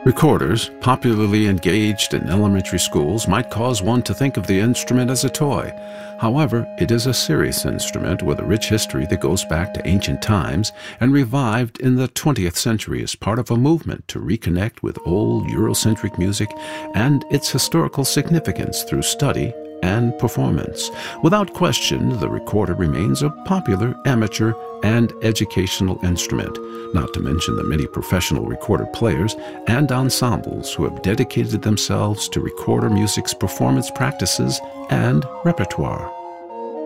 Recorders, popularly engaged in elementary schools, might cause one to think of the instrument as a toy. However, it is a serious instrument with a rich history that goes back to ancient times and revived in the 20th century as part of a movement to reconnect with old Eurocentric music and its historical significance through study and performance. Without question, the recorder remains a popular amateur and educational instrument, not to mention the many professional recorder players and ensembles who have dedicated themselves to recorder music's performance practices and repertoire.